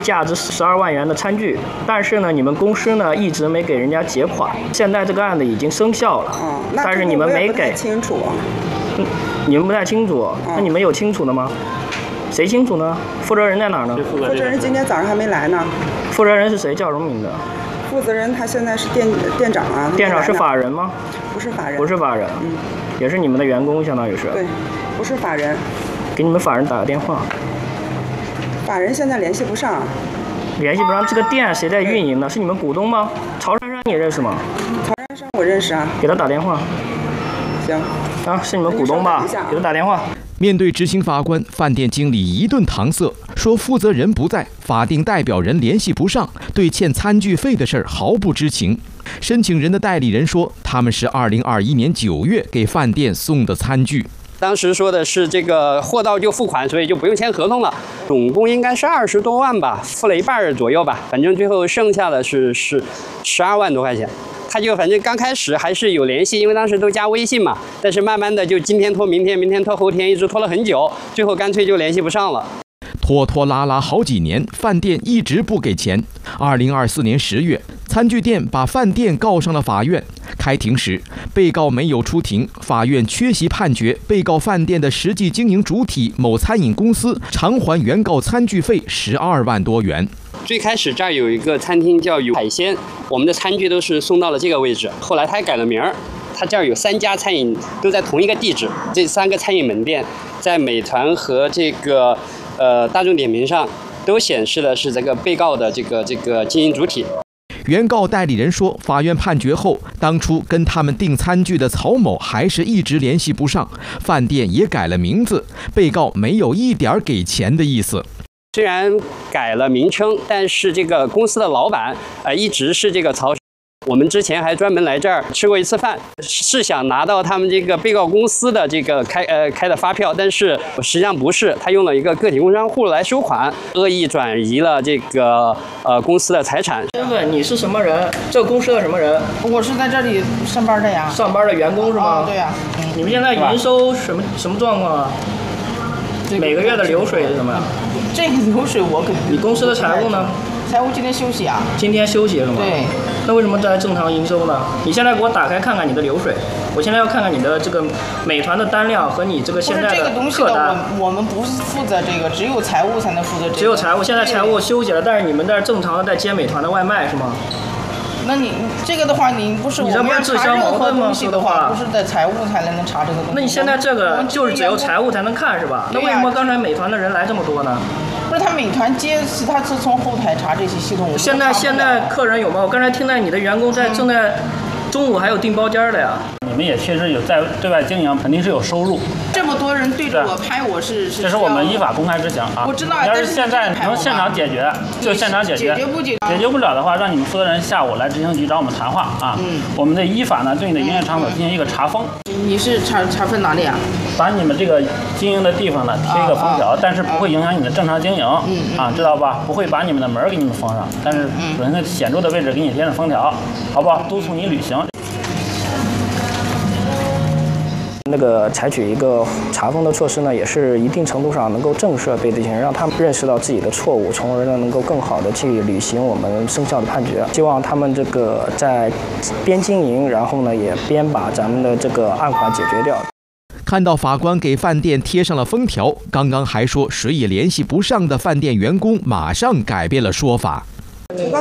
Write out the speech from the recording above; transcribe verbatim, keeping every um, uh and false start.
价值十二万元的餐具，但是呢，你们公司呢一直没给人家结款。现在这个案子已经生效了， 嗯，那但是你们没给。 清楚。 嗯，你们不太清楚， 嗯、 那你们有清楚的吗？谁清楚呢？负责人在哪儿呢？ 负责人今天早上还没来呢。 负责人是谁？叫什么名字？ 负责人他现在是店店长啊。 店长是法人吗？ 不是法人。 不是法人，嗯，也是你们的员工，相当于是。 对，不是法人。 给你们法人打个电话。 法人现在联系不上。 联系不上，这个店谁在运营呢？是你们股东吗？曹珊珊你认识吗？ 曹珊珊我认识啊。 给他打电话。 行。 啊，是你们股东吧？给他打电话。 面对执行法官，饭店经理一顿搪塞，说负责人不在，法定代表人联系不上，对欠餐具费的事儿毫不知情。申请人的代理人说，他们是二零二一年九月给饭店送的餐具。 当时说的是这个货到就付款，所以就不用签合同了。总共应该是二十多万吧，付了一半左右吧，反正最后剩下的是是十二万多块钱。他就反正刚开始还是有联系，因为当时都加微信嘛，但是慢慢的就今天拖明天，明天拖后天，一直拖了很久，最后干脆就联系不上了。 拖拖拉拉好几年，饭店一直不给钱。二零二四年十月，餐具店把饭店告上了法院。开庭时，被告没有出庭，法院缺席判决被告饭店的实际经营主体某餐饮公司偿还原告餐具费十二万多元。 最开始这儿有一个餐厅叫有海鲜，我们的餐具都是送到了这个位置。后来他还改了名儿，他这儿有三家餐饮都在同一个地址。这三个餐饮门店在美团和这个呃大众点评上都显示的是这个被告的这个这个经营主体。 原告代理人说，法院判决后，当初跟他们订餐具的曹某还是一直联系不上，饭店也改了名字，被告没有一点给钱的意思。 虽然改了名称，但是这个公司的老板呃一直是这个曹。我们之前还专门来这儿吃过一次饭，是想拿到他们这个被告公司的这个开呃开的发票，但是实际上不是，他用了一个个体工商户来收款，恶意转移了这个呃公司的财产。 身份，你是什么人？这个公司的什么人？ 我是在这里上班的呀。 上班的员工是吗？ 哦、对呀、 嗯。你们现在营收什么什么状况啊？每个月的流水是什么呀？ 这个流水我肯定。 你公司的财务呢？ 财务今天休息啊。 今天休息是吗？ 对。 那为什么在正常营收呢？你现在给我打开看看你的流水，我现在要看看你的这个美团的单量和你这个现在的客单。 不是这个东西的，我我们不是负责这个，只有财务才能负责这个。 只有财务，现在财务休息了，但是你们在正常的在接美团的外卖是吗？ 那你这个的话，你不是我们要查任何东西的话，不是在财务才能查这个东西。 那你现在这个就是只有财务才能看是吧？那为什么刚才美团的人来这么多呢？ 不是他美团接，他是从后台查这些系统。 现在现在客人有吗？我刚才听到你的员工在正在中午还有订包间的呀。 你们也确实有在对外经营，肯定是有收入。 这么多人对着我拍，我是是。这是我们依法公开执行啊。 我知道。 要是现在能现场解决，就现场解决。 解决不解决？ 解决不了的话，让你们负责人下午来执行局找我们谈话啊。嗯。我们的依法呢，对你的营业场所进行一个查封。 你是查查封哪里啊？ 把你们这个经营的地方呢贴一个封条，但是不会影响你的正常经营。嗯。啊，知道吧？不会把你们的门给你们封上，但是有一个显著的位置给你贴上封条，好不好？督促你履行。 那个采取一个查封的措施呢，也是一定程度上能够震慑被执行人，让他们认识到自己的错误，从而呢能够更好的去履行我们生效的判决。希望他们这个在边经营，然后呢也边把咱们的这个案款解决掉。 看到法官给饭店贴上了封条，刚刚还说谁也联系不上的饭店员工马上改变了说法。